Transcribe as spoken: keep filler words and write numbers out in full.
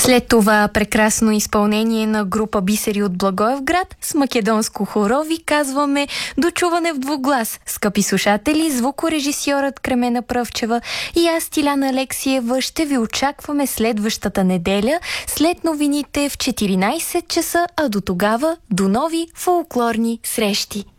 След това прекрасно изпълнение на група Бисери от Благоевград с македонско хоро ви казваме дочуване в двуглас. Скъпи слушатели, звукорежисьорът Кремена Пръвчева и аз, Тиляна Алексиева, ще ви очакваме следващата неделя след новините в четиринайсет часа, а до тогава до нови фолклорни срещи.